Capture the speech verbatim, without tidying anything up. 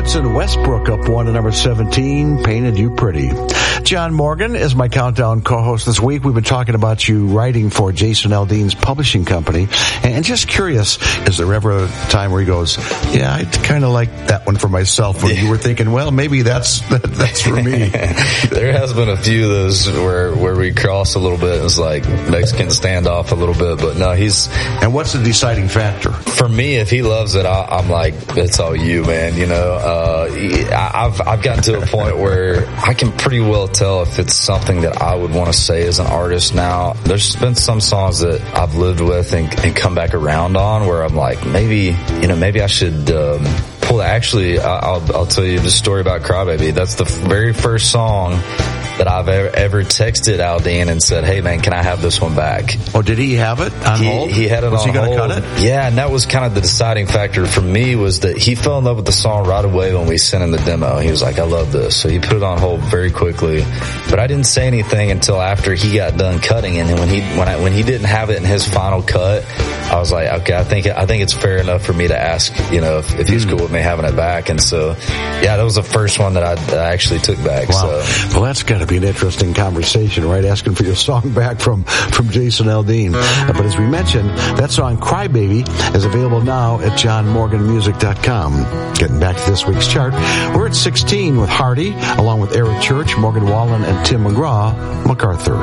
Hudson Westbrook up one to number seventeen, Painted You Pretty. John Morgan is my Countdown co-host this week. We've been talking about you writing for Jason Aldean's publishing company. And just curious, is there ever a time where he goes, yeah, I kind of like that one for myself, when you were thinking, well, maybe that's that, that's for me? There has been a few of those where, where we cross a little bit. It's like Mexican standoff a little bit, but no, he's... And what's the deciding factor? For me, if he loves it, I, I'm like, it's all you, man. You know, uh, I've, I've gotten to a point where I can pretty well tell if it's something that I would want to say as an artist now. There's been some songs that I've lived with and, and come back around on where I'm like, maybe, you know, maybe I should, um, pull that. Actually, I'll, I'll tell you the story about Crybaby. That's the very first song that I've ever, ever texted Aldean and said, hey man, can I have this one back? Oh, did he have it on he, hold? He had it was on he gonna hold. Cut it? Yeah, and that was kind of the deciding factor for me, was that he fell in love with the song right away when we sent him the demo. He was like, I love this. So he put it on hold very quickly. But I didn't say anything until after he got done cutting, and then when he when I, when he didn't have it in his final cut, I was like, okay, I think I think it's fair enough for me to ask, you know, if, if he's cool with me having it back. And so, yeah, that was the first one that I, that I actually took back. Wow. So. Well, that's got to be an interesting conversation, right? Asking for your song back from, from Jason Aldean. Uh, but as we mentioned, that song, Crybaby, is available now at john morgan music dot com. Getting back to this week's chart, we're at sixteen with Hardy, along with Eric Church, Morgan Wallen, and Tim McGraw, MacArthur.